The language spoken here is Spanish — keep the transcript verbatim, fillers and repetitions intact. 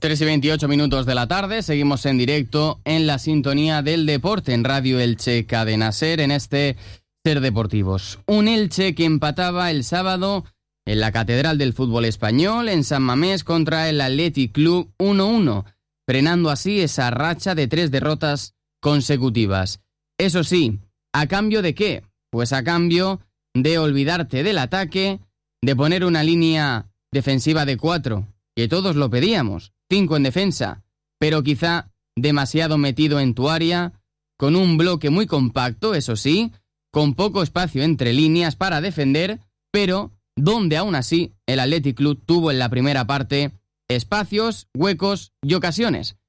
tres y veintiocho minutos de la tarde, seguimos en directo en la sintonía del deporte en Radio Elche Cadena Ser, en este Ser Deportivos. Un Elche que empataba el sábado en la Catedral del Fútbol Español, en San Mamés, contra el Athletic Club uno uno, frenando así esa racha de tres derrotas consecutivas. Eso sí, ¿a cambio de qué? Pues a cambio de olvidarte del ataque, de poner una línea defensiva de cuatro, que todos lo pedíamos, cinco en defensa, pero quizá demasiado metido en tu área, con un bloque muy compacto, eso sí, con poco espacio entre líneas para defender, pero donde aún así el Athletic Club tuvo en la primera parte espacios, huecos y ocasiones.